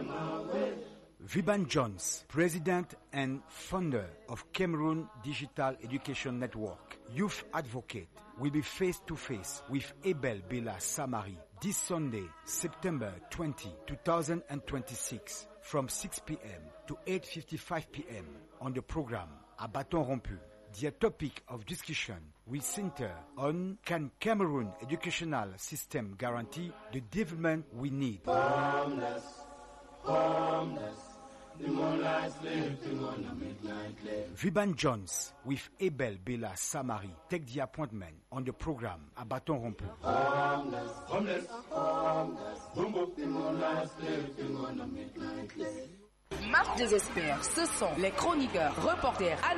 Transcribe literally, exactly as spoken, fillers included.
Viban Jones, President and founder of Cameroon Digital Education Network, youth advocate, will be face-to-face with Abel Bella Samari this Sunday, September twentieth, twenty twenty-six, from six p.m. to eight fifty-five p.m. on the program à Bâton Rompu. The topic of discussion will center on can Cameroon educational system guarantee the development we need. Homeless, homeless. The moonlight sleeping on a midnight lane. Viban Jones with Abel Bella Samari take the appointment on the program à Bâton Rompu. Homeless, homeless, homeless. The moonlight sleeping on a midnight lane. Marche des experts, ce sont les chroniqueurs, reporters,